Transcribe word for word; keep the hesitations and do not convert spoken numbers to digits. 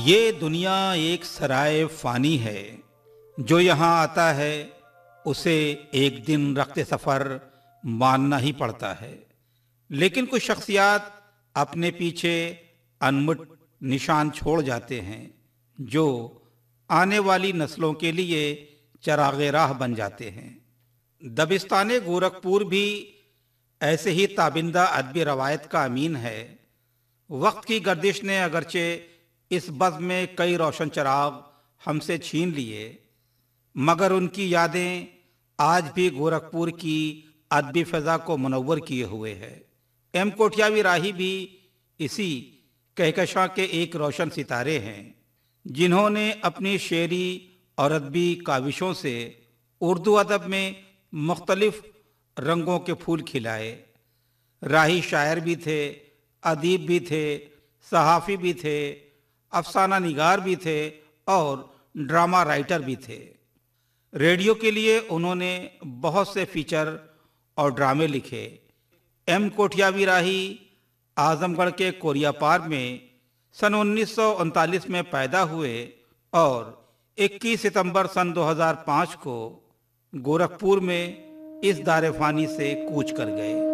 یہ دنیا ایک سرائے فانی ہے، جو یہاں آتا ہے اسے ایک دن رخت سفر ماننا ہی پڑتا ہے۔ لیکن کچھ شخصیات اپنے پیچھے انمٹ نشان چھوڑ جاتے ہیں جو آنے والی نسلوں کے لیے چراغ راہ بن جاتے ہیں۔ دبستان گورکھپور بھی ایسے ہی تابندہ ادبی روایت کا امین ہے۔ وقت کی گردش نے اگرچہ اس بزم میں کئی روشن چراغ ہم سے چھین لیے، مگر ان کی یادیں آج بھی گورکھپور کی ادبی فضا کو منور کیے ہوئے ہے۔ ایم کوٹھیاوی راہی بھی اسی کہکشاں کے ایک روشن ستارے ہیں، جنہوں نے اپنی شعری اور ادبی کاوشوں سے اردو ادب میں مختلف رنگوں کے پھول کھلائے۔ راہی شاعر بھی تھے، ادیب بھی تھے، صحافی بھی تھے، افسانہ نگار بھی تھے اور ڈرامہ رائٹر بھی تھے۔ ریڈیو کے لیے انہوں نے بہت سے فیچر اور ڈرامے لکھے۔ ایم کوٹھیاوی راہی اعظم گڑھ کے کوریا پار میں سن انیس سو انتالیس میں پیدا ہوئے اور اکیس ستمبر سن دو ہزار پانچ کو گورکھپور میں اس دار فانی سے کوچ کر گئے۔